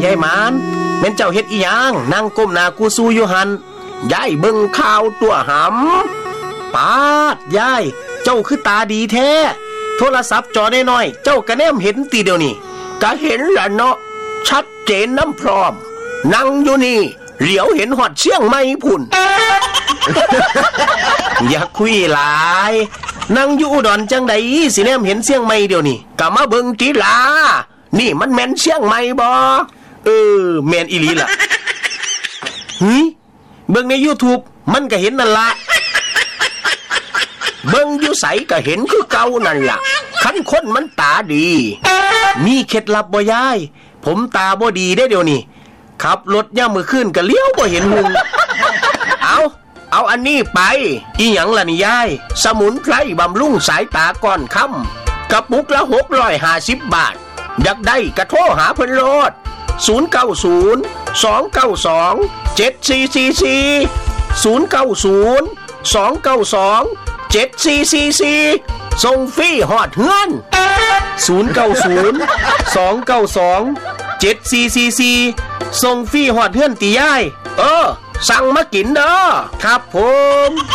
ยายหมานแม่นเจ้าเฮ็ดอีหยังนั่งก้มหน้ากูสู้อยู่หันยายเบิ่งข่าวตัวหำปาดยายเจ้าคือตาดีแท้โทรศัพท์จอน้อยๆเจ้าก็แนมเห็นตีเดียวนี่ก็เห็นล่ะเนาะชัดเจนน้ำพร้อมนั่งอยู่นี่เหลียวเห็นหอดเชียงใหม่พุ่น อย่าคุยหลายนั่งอยู่อุดรจังใดสิแนมเห็นเชียงใหม่เดี๋ยวนี้ก็มาเบิ่งติล่ะนี่มันแม่นเชียงใหม่บ่แม่นอีหลีล่ะเฮ้ยเบิ่งใน YouTube มันก็เห็นนั่นล่ะเบิ่งอยู่ไสก็เห็นคือเก่านั่นล่ะคันคนมันตาดีมีเคล็ดลับบ่ยายผมตาบ่ดีได้เดี๋ยวนี้ขับรถย่ามมื้อคืนก็เลี้ยวบ่เห็นหุงเอาอันนี้ไปอีหยังล่ะนี่ยายสมุนไพรบำรุงสายตาก่อนค่ำกระปุกละ650 บาทอยากได้ก็โทรหาเพิ่นโลด090-292-7444 ส่งฟรีฮอดเฮือน090-292-7444ส่งฟรีฮอดเฮือนติยายสั่งมากินเด้อครับผม